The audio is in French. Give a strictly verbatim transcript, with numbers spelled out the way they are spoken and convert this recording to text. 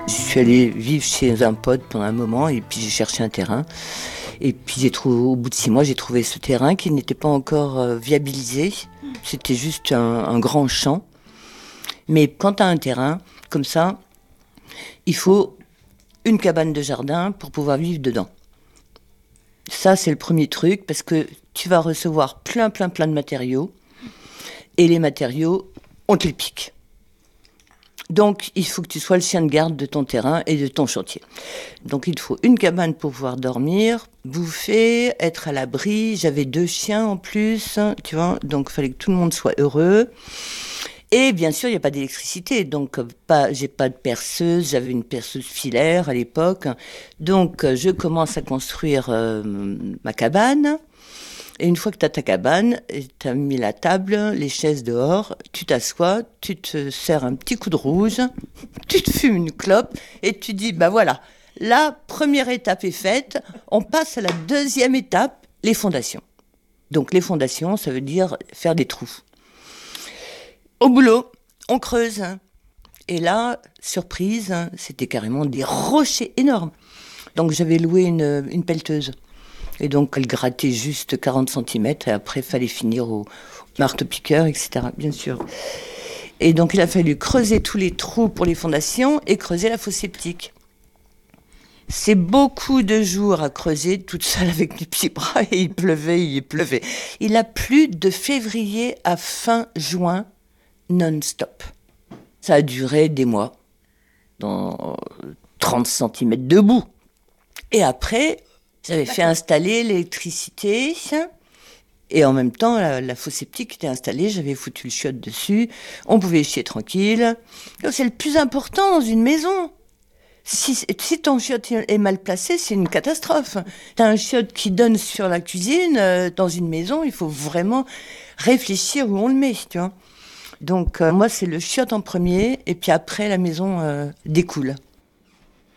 Je suis allée vivre chez un pote pendant un moment et puis j'ai cherché un terrain. Et puis j'ai trouvé, au bout de six mois, j'ai trouvé ce terrain qui n'était pas encore euh, viabilisé. C'était juste un, un grand champ. Mais quand tu as un terrain comme ça, il faut une cabane de jardin pour pouvoir vivre dedans. Ça, c'est le premier truc parce que tu vas recevoir plein, plein, plein de matériaux. Et les matériaux, on te les pique. Donc, il faut que tu sois le chien de garde de ton terrain et de ton chantier. Donc, il te faut une cabane pour pouvoir dormir, bouffer, être à l'abri. J'avais deux chiens en plus, tu vois, donc il fallait que tout le monde soit heureux. Et bien sûr, il n'y a pas d'électricité, donc pas, j'ai pas de perceuse, j'avais une perceuse filaire à l'époque. Donc, je commence à construire euh, ma cabane. Et une fois que tu as ta cabane, tu as mis la table, les chaises dehors, tu t'assois, tu te sers un petit coup de rouge, tu te fumes une clope et tu dis, bah voilà, la première étape est faite, on passe à la deuxième étape, les fondations. Donc les fondations, ça veut dire faire des trous. Au boulot, on creuse. Et là, surprise, c'était carrément des rochers énormes. Donc j'avais loué une, une pelleteuse. Et donc, elle grattait juste quarante centimètres et après, il fallait finir au marteau-piqueur, et cetera, bien sûr. Et donc, il a fallu creuser tous les trous pour les fondations et creuser la fosse septique. C'est beaucoup de jours à creuser, toute seule avec mes petits bras, et il pleuvait, il pleuvait. Il a plu de février à fin juin, non-stop. Ça a duré des mois, dans trente centimètres de boue. Et après, j'avais fait installer l'électricité et en même temps, la, la fosse septique était installée, j'avais foutu le chiotte dessus, on pouvait chier tranquille. Donc, c'est le plus important dans une maison. Si, si ton chiotte est mal placé, c'est une catastrophe. T'as un chiotte qui donne sur la cuisine, euh, dans une maison, il faut vraiment réfléchir où on le met, tu vois. Donc, euh, moi, c'est le chiotte en premier et puis après, la maison euh, découle.